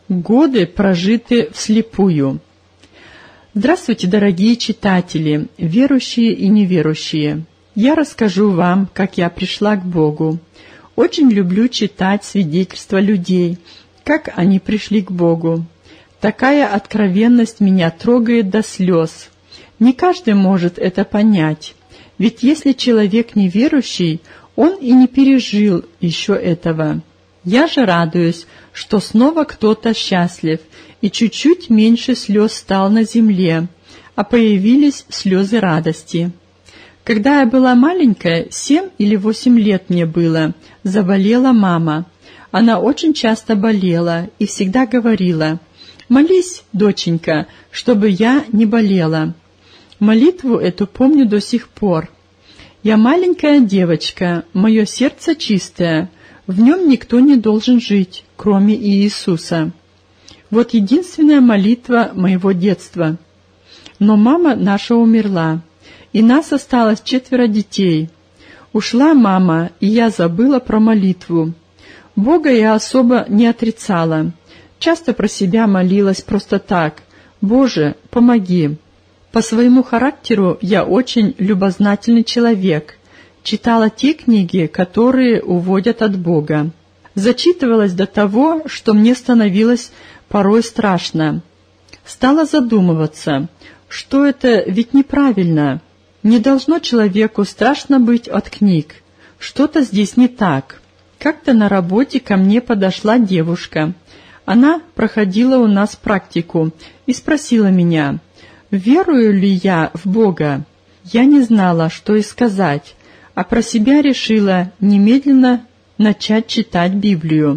Годы прожиты вслепую. Здравствуйте, дорогие читатели, верующие и неверующие. Я расскажу вам, как я пришла к Богу. Очень люблю читать свидетельства людей, как они пришли к Богу. Такая откровенность меня трогает до слез. Не каждый может это понять, ведь если человек неверующий, он и не пережил еще этого. Я же радуюсь, что снова кто-то счастлив, и чуть-чуть меньше слез стал на земле, а появились слезы радости. Когда я была маленькая, 7 или 8 лет мне было, заболела мама. Она очень часто болела и всегда говорила: «Молись, доченька, чтобы я не болела». Молитву эту помню до сих пор. Я маленькая девочка, мое сердце чистое, в нем никто не должен жить, кроме Иисуса. Вот единственная молитва моего детства. Но мама наша умерла, и нас осталось 4 детей. Ушла мама, и я забыла про молитву. Бога я особо не отрицала. Часто про себя молилась просто так: «Боже, помоги». По своему характеру я очень любознательный человек. Читала те книги, которые уводят от Бога. Зачитывалась до того, что мне становилось порой страшно. Стала задумываться, что это ведь неправильно. Не должно человеку страшно быть от книг. Что-то здесь не так. Как-то на работе ко мне подошла девушка. Она проходила у нас практику и спросила меня, верую ли я в Бога. Я не знала, что и сказать, а про себя решила немедленно начать читать Библию.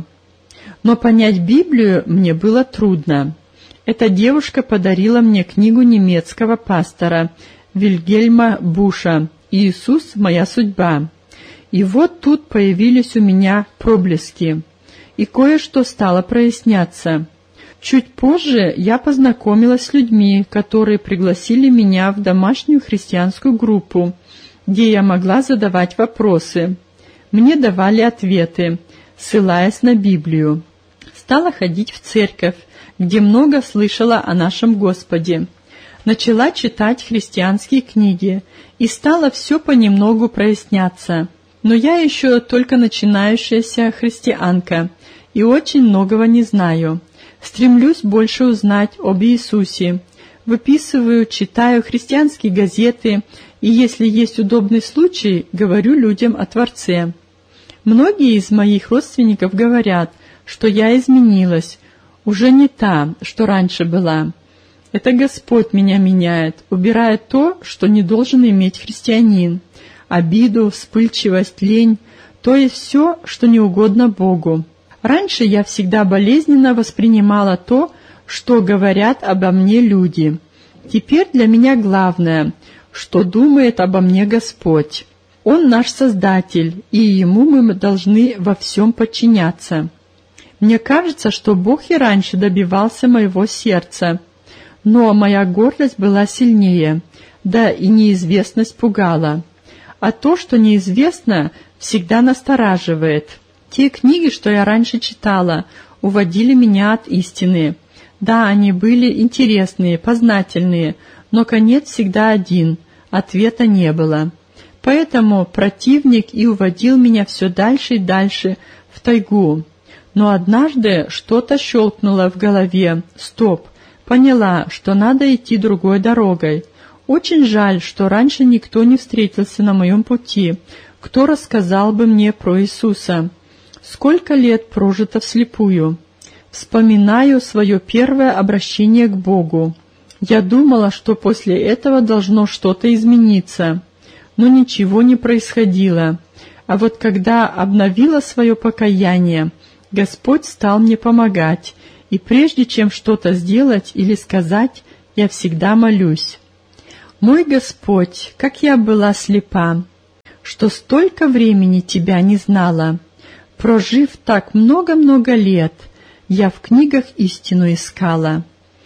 Но понять Библию мне было трудно. Эта девушка подарила мне книгу немецкого пастора Вильгельма Буша «Иисус – моя судьба». И вот тут появились у меня проблески, и кое-что стало проясняться. Чуть позже я познакомилась с людьми, которые пригласили меня в домашнюю христианскую группу, где я могла задавать вопросы. Мне давали ответы, ссылаясь на Библию. Стала ходить в церковь, где много слышала о нашем Господе. Начала читать христианские книги, и стало все понемногу проясняться. Но я еще только начинающаяся христианка, и очень многого не знаю. Стремлюсь больше узнать об Иисусе. Выписываю, читаю христианские газеты, и если есть удобный случай, говорю людям о Творце. Многие из моих родственников говорят, что я изменилась, уже не та, что раньше была. Это Господь меня меняет, убирая то, что не должен иметь христианин, обиду, вспыльчивость, лень, то есть все, что не угодно Богу. Раньше я всегда болезненно воспринимала то, что говорят обо мне люди. Теперь для меня главное, что думает обо мне Господь. Он наш Создатель, и Ему мы должны во всем подчиняться. Мне кажется, что Бог и раньше добивался моего сердца, но моя гордость была сильнее, да и неизвестность пугала. А то, что неизвестно, всегда настораживает. Те книги, что я раньше читала, уводили меня от истины. Да, они были интересные, познательные, но конец всегда один, ответа не было. Поэтому противник и уводил меня все дальше и дальше в тайгу. Но однажды что-то щелкнуло в голове. Стоп! Поняла, что надо идти другой дорогой. Очень жаль, что раньше никто не встретился на моем пути, кто рассказал бы мне про Иисуса. Сколько лет прожито вслепую. Вспоминаю свое первое обращение к Богу. Я думала, что после этого должно что-то измениться, но ничего не происходило. А вот когда обновила свое покаяние, Господь стал мне помогать, и прежде чем что-то сделать или сказать, я всегда молюсь. Мой Господь, как я была слепа, что столько времени Тебя не знала. Прожив так много-много лет, я в книгах истину искала.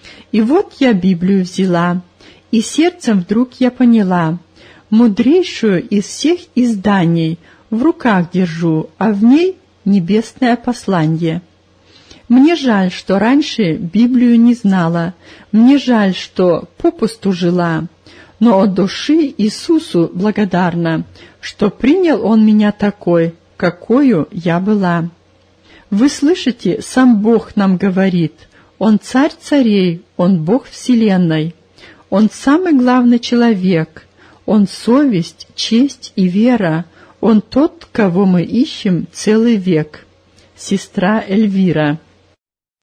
И вот я Библию взяла, и сердцем вдруг я поняла, мудрейшую из всех изданий в руках держу, а в ней небесное послание. Мне жаль, что раньше Библию не знала, мне жаль, что попусту жила, но от души Иисусу благодарна, что принял Он меня такой, какою я была. Вы слышите, сам Бог нам говорит, Он царь царей, Он Бог вселенной, Он самый главный человек, Он совесть, честь и вера, Он тот, кого мы ищем целый век. Сестра Эльвира.